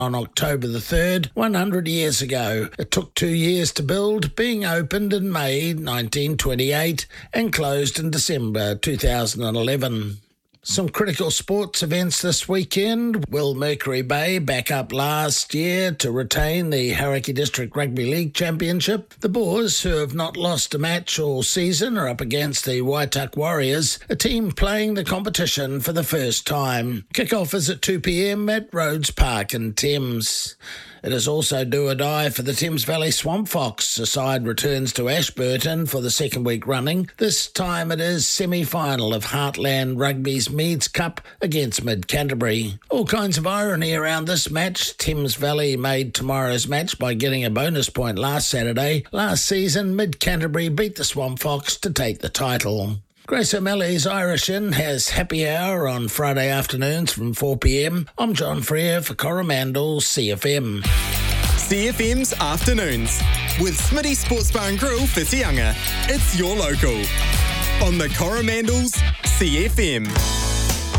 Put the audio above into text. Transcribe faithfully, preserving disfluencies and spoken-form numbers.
on October the third, one hundred years ago. It took two years to build, being opened in May nineteen twenty-eight and closed in December two thousand eleven. Some critical sports events this weekend. Will Mercury Bay back up last year to retain the Hauraki District Rugby League Championship? The Boers, who have not lost a match all season, are up against the Waituck Warriors, a team playing the competition for the first time. Kick-off is at two p.m. at Rhodes Park in Thames. It is also do or die for the Thames Valley Swamp Fox. The side returns to Ashburton for the second week running. This time it is semi-final of Heartland Rugby's Meads Cup against Mid Canterbury. All kinds of irony around this match. Thames Valley made tomorrow's match by getting a bonus point last Saturday. Last season, Mid Canterbury beat the Swamp Fox to take the title. Grace O'Malley's Irish Inn has happy hour on Friday afternoons from four p.m. I'm John Freer for Coromandel C F M. C F M's Afternoons with Smitty Sports Bar and Grill for Whitianga. It's your local on the Coromandel's C F M.